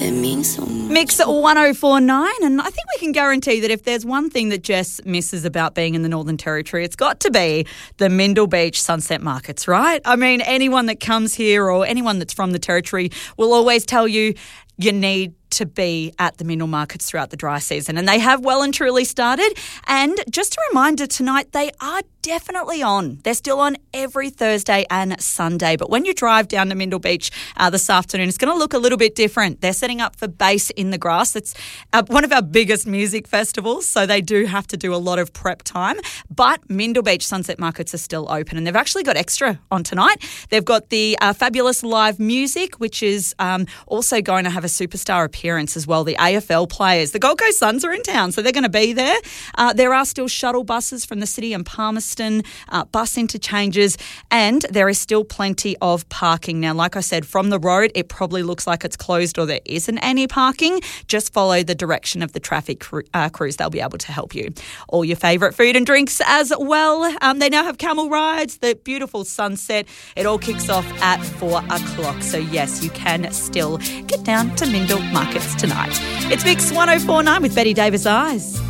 that means so much. Mix 1049, and I think we can guarantee that if there's one thing that Jess misses about being in the Northern Territory, it's got to be the Mindle Beach Sunset Markets, right? I mean, anyone that comes here or anyone that's from the Territory will always tell you need to be at the Mindle Markets throughout the dry season, and they have well and truly started. And just a reminder, tonight they are definitely on. They're still on every Thursday and Sunday, but when you drive down to Mindle Beach this afternoon, it's going to look a little bit different. They're setting up for Bass in the Grass. It's one of our biggest music festivals, so they do have to do a lot of prep time, but Mindle Beach Sunset Markets are still open, and they've actually got extra on tonight. They've got the fabulous live music, which is also going to have a superstar appearance as well. The AFL players, the Gold Coast Suns are in town, so they're going to be there. There are still shuttle buses from the city and Palmerston, bus interchanges, and there is still plenty of parking. Now, like I said, from the road, it probably looks like it's closed or there isn't any parking. Just follow the direction of the traffic crews. They'll be able to help you. All your favourite food and drinks as well. They now have camel rides, the beautiful sunset. It all kicks off at 4 o'clock. So, yes, you can still get down to Mindle Markets tonight. It's Mix 1049 with Betty Davis Eyes.